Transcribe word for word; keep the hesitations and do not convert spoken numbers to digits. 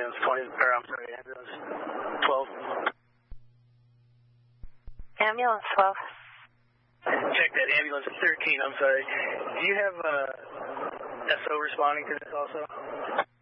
ambulance twenty, or I'm sorry, ambulance twelve. Ambulance twelve. Check that, ambulance thirteen, I'm sorry. Do you have uh, S O responding to this also?